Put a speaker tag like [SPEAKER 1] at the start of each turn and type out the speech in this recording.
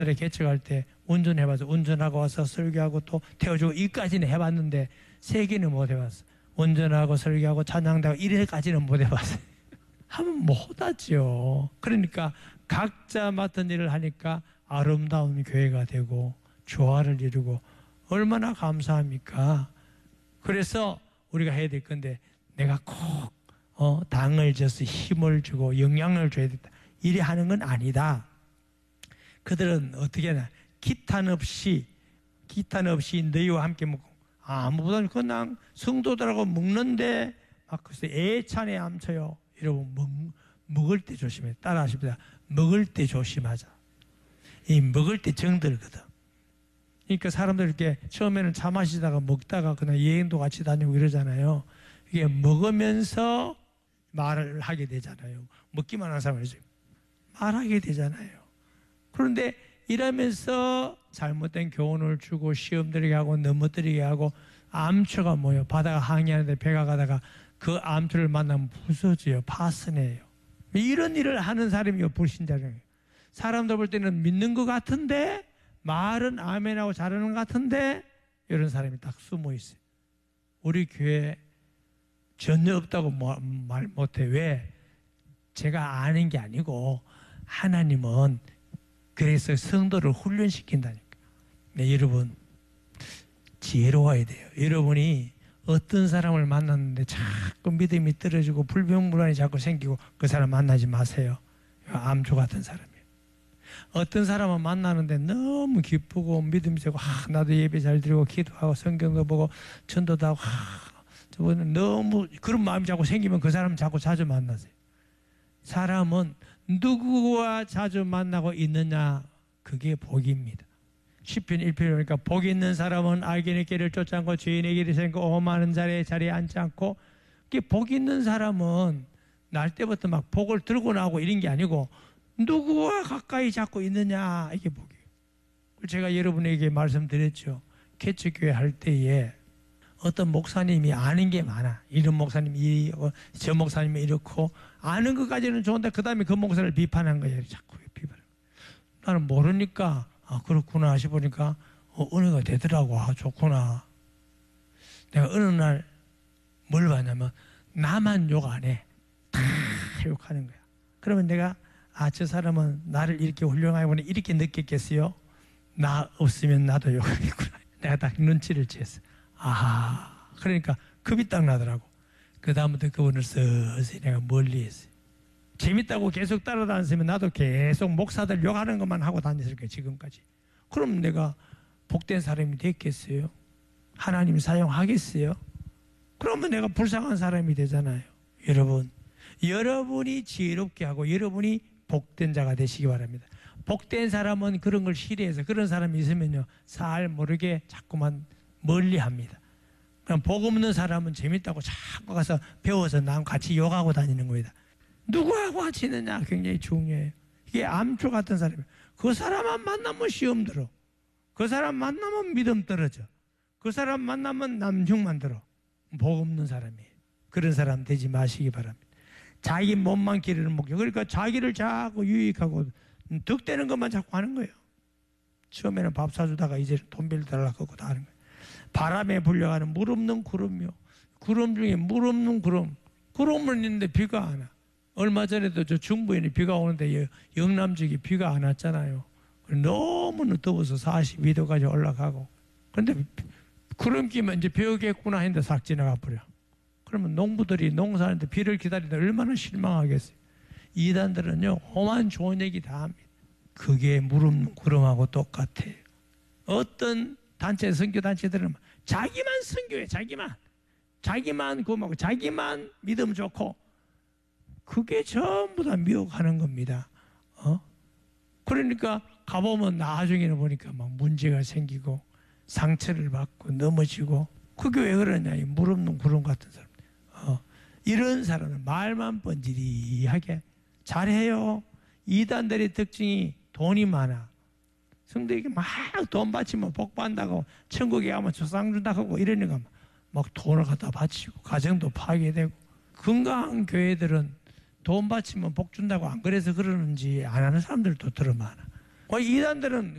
[SPEAKER 1] 개척할 때 운전해봐서 운전하고 와서 설교하고 또 태워주고 이까지는 해봤는데 3개는 못 해봤어. 운전하고 설교하고 찬양하고 이래까지는 못 해봤어요. 하면 못하죠. 그러니까 각자 맡은 일을 하니까 아름다운 교회가 되고 조화를 이루고 얼마나 감사합니까? 그래서 우리가 해야 될 건데 내가 꼭 당을 져서 힘을 주고 영향을 줘야 된다. 이래 하는 건 아니다. 그들은 어떻게 하나 기탄 없이 너희와 함께 먹고 아무보다는 그냥 성도들하고 먹는데 막 글쎄 애찬에 암쳐요. 여러분 먹을 때 조심해. 따라 하십니다. 먹을 때 조심하자. 이 먹을 때 정들거든. 그러니까 사람들 이렇게 처음에는 차 마시다가 먹다가 그냥 여행도 같이 다니고 이러잖아요. 이게 먹으면서 말을 하게 되잖아요. 먹기만 하는 사람은 말하게 되잖아요. 그런데 이러면서 잘못된 교훈을 주고 시험 들게 하고 넘어뜨리게 하고 암초가 뭐예요? 바다가 항해하는데 배가 가다가 그 암초를 만나면 부서져요. 파선해요. 이런 일을 하는 사람이 불신자예요. 사람들 볼 때는 믿는 것 같은데 말은 아멘하고 잘하는 것 같은데 이런 사람이 딱 숨어 있어요. 우리 교회 전혀 없다고 말 못해. 왜? 제가 아는 게 아니고 하나님은 그래서 성도를 훈련시킨다니까. 네, 여러분 지혜로워야 돼요. 여러분이 어떤 사람을 만났는데 자꾸 믿음이 떨어지고 불평불안이 자꾸 생기고 그 사람 만나지 마세요. 암초 같은 사람이에요. 어떤 사람은 만나는데 너무 기쁘고 믿음이 세고 나도 예배 잘 드리고 기도하고 성경도 보고 전도도 하고 저번에 너무 그런 마음이 자꾸 생기면 그 사람 자꾸 자주 만나세요. 사람은 누구와 자주 만나고 있느냐 그게 복입니다. 시편 1편에 보니까 복 있는 사람은 악인의 길을 쫓지 않고 죄인의 길을 생고 오만한 자리에 앉지 않고 복 있는 사람은 날 때부터 막 복을 들고 나오고 이런 게 아니고 누구와 가까이 잡고 있느냐 이게 복이에요. 제가 여러분에게 말씀드렸죠. 개척교회 할 때에 어떤 목사님이 아는 게 많아. 이런 목사님이 저 목사님이 이렇고 아는 것까지는 좋은데 그 다음에 그 목사를 비판한 거예요. 자꾸 비판하는 거예요. 나는 모르니까 그렇구나 싶으니까 은혜가 되더라고. 좋구나. 내가 어느 날 뭘 봤냐면 나만 욕 안 해. 다 욕하는 거야. 그러면 내가 저 사람은 나를 이렇게 훌륭하게 보니 이렇게 느꼈겠어요? 나 없으면 나도 욕하겠구나. 내가 딱 눈치를 챘어. 그러니까 겁이 딱 나더라고. 그 다음부터 그분을 서서히 내가 멀리 했어요. 재밌다고 계속 따라다녔으면 나도 계속 목사들 욕하는 것만 하고 다녔을 거예요. 지금까지. 그럼 내가 복된 사람이 됐겠어요? 하나님 사용하겠어요? 그러면 내가 불쌍한 사람이 되잖아요. 여러분이 지혜롭게 하고 여러분이 복된 자가 되시기 바랍니다. 복된 사람은 그런 걸 싫어해서 그런 사람이 있으면요 살 모르게 자꾸만 멀리합니다. 그럼 복 없는 사람은 재밌다고 자꾸 가서 배워서 남 같이 욕하고 다니는 겁니다. 누구하고 같이 있느냐 굉장히 중요해요. 이게 암초 같은 사람이에요. 그 사람만 만나면 시험 들어. 그 사람 만나면 믿음 떨어져. 그 사람 만나면 남흉만 들어. 복 없는 사람이에요. 그런 사람 되지 마시기 바랍니다. 자기 몸만 기르는 목적. 그러니까 자기를 자꾸 유익하고 득되는 것만 자꾸 하는 거예요. 처음에는 밥 사주다가 이제 돈 빌려달라고 하고 다 하는 거예요. 바람에 불려가는 물 없는 구름이요. 구름 중에 물 없는 구름. 구름은 있는데 비가 안 와. 얼마 전에도 저 중부에 비가 오는데 영남 지역에 비가 안 왔잖아요. 너무나 더워서 42도까지 올라가고. 그런데 구름 끼면 이제 비 오겠구나 했는데 싹 지나가 버려. 그러면 농부들이 농사하는데 비를 기다리는데 얼마나 실망하겠어요. 이단들은요 험한 좋은 얘기 다 합니다. 그게 물 없는 구름하고 똑같아요. 어떤 단체 선교단체들은 자기만 선교해. 자기만 고마워. 자기만 믿음 좋고 그게 전부 다 미혹하는 겁니다. 그러니까 가보면 나중에는 보니까 막 문제가 생기고 상처를 받고 넘어지고 그게 왜 그러냐. 이 물 없는 구름 같은 사람. 이런 사람은 말만 번지르하게 잘해요. 이단들의 특징이 돈이 많아. 성도에게 막 돈 바치면 복 받는다고 천국에 가면 조상 준다고 하고 이러니까 막 돈을 갖다 바치고 가정도 파괴되고. 건강한 교회들은 돈 바치면 복 준다고 안 그래서 그러는지 안 하는 사람들도 들어 많아. 이단들은